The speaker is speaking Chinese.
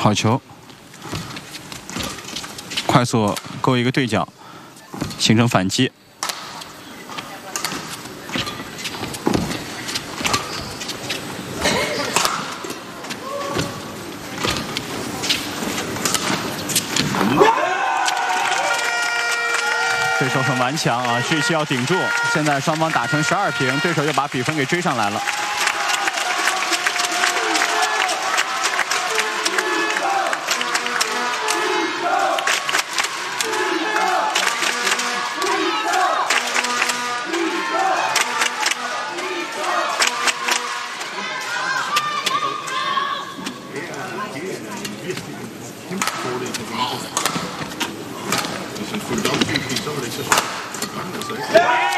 好球，快速勾一个对角，形成反击。对手很顽强啊，这一期要顶住。现在双方打成12平，对手又把比分给追上来了。 Dus het voor de dan natuurlijk iets anders.